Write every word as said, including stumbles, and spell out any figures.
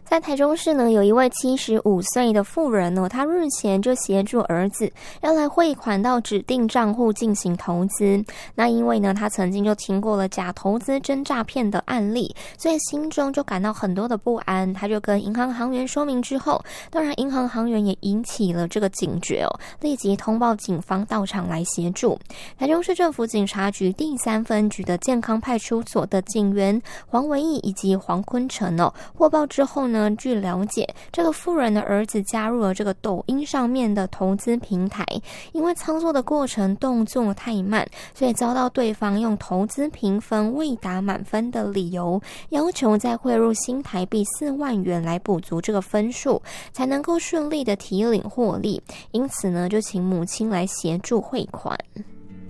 在台中市呢，有一位七十五岁的妇人呢，她日前就协助儿子要来汇款到指定账户进行投资。那因为呢，她曾经就听过了假投资真诈骗的案例，所以心中就感到很多的不安。她就跟银行行员说明之后，当然银行行员也引起了这个警觉哦，立即通报警方到场来协助。台中市政府警察局第三分局的健康派出所的警员黄维义以及黄坤成哦，获报之后呢，据了解，这个妇人的儿子加入了这个抖音上面的投资平台，因为操作的过程动作太慢，所以遭到对方用投资评分未达满分的理由，要求再汇入新台币四万元来补足这个分数，才能够顺利的提领获利。因此呢，就请母亲来协助汇款。